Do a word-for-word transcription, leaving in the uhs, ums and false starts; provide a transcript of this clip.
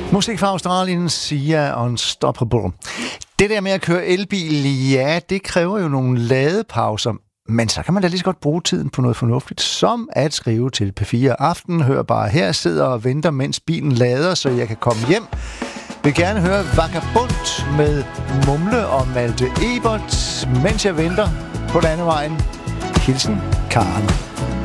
Musik fra Australien, Sia Unstoppable. Det der med at køre elbil, ja, det kræver jo nogle ladepauser. Men så kan man da lige så godt bruge tiden på noget fornuftigt, som at skrive til P fire Aften. Hør bare her, sidder og venter, mens bilen lader, så jeg kan komme hjem. Vil gerne høre Vagabond med Mumle og Malte Ebert, mens jeg venter på landevejen. Hilsen, Karen.